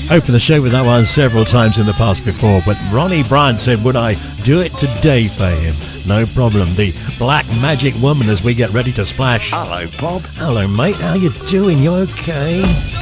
Opened the show with that one several times in the past before, but Ronnie Bryant said, would I do it today for him? No problem. The Black Magic Woman as we get ready to splash. Hello, Bob. Hello, mate. How you doing? You okay?